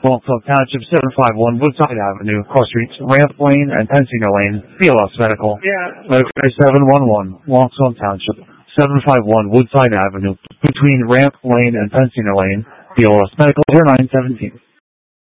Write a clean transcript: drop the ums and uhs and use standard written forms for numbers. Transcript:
Longfellow Township, 751 Woodside Avenue, cross streets Ramp Lane and Pensinger Lane, BLS Medical. Yeah. Okay, 711 Longfellow Township, 751 Woodside Avenue, between Ramp Lane and Pensinger Lane, BLS Medical, 0917.